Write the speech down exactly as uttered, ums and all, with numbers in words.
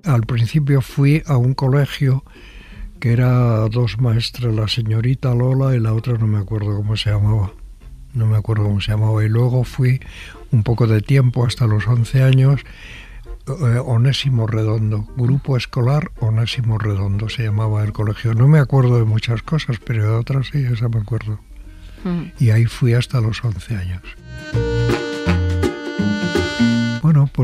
al principio fui a un colegio que era dos maestras, la señorita Lola y la otra no me acuerdo cómo se llamaba. No me acuerdo cómo se llamaba. Y luego fui un poco de tiempo, hasta los once años, eh, Onésimo Redondo. Grupo Escolar Onésimo Redondo se llamaba el colegio. No me acuerdo de muchas cosas, pero de otras sí, esa me acuerdo. Mm. Y ahí fui hasta los once años. Bueno, pues